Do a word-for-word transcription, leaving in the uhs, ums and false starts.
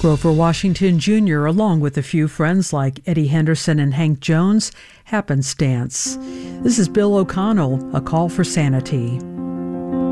Grover Washington Junior, along with a few friends like Eddie Henderson and Hank Jones, happenstance. This is Bill O'Connell, A Call for Sanity.